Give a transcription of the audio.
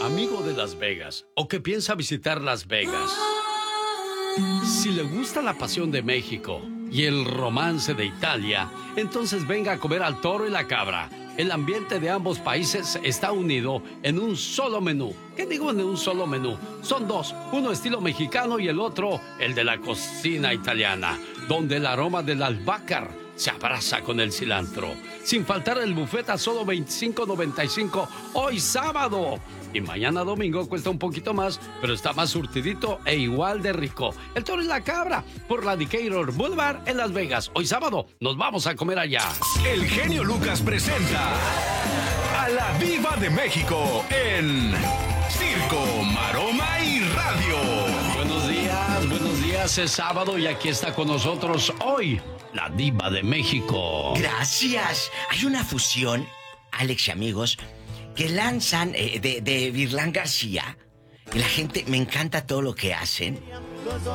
amigo de Las Vegas o que piensa visitar Las Vegas, si le gusta la pasión de México y el romance de Italia, entonces venga a comer al toro y la cabra. El ambiente de ambos países está unido en un solo menú. ¿Qué digo en un solo menú? Son dos, uno estilo mexicano y el otro el de la cocina italiana, donde el aroma del albahaca se abraza con el cilantro. Sin faltar el buffet a solo $25.95 hoy sábado. Y mañana domingo cuesta un poquito más, pero está más surtidito e igual de rico. El toro y la cabra por la Decatur Boulevard en Las Vegas. Hoy sábado nos vamos a comer allá. El genio Lucas presenta a la Diva de México en Circo, Maroma y Radio. Buenos días, es sábado y aquí está con nosotros hoy la Diva de México. Gracias. Hay una fusión, Alex y amigos, que lanzan de Virlán García. Y la gente, me encanta todo lo que hacen.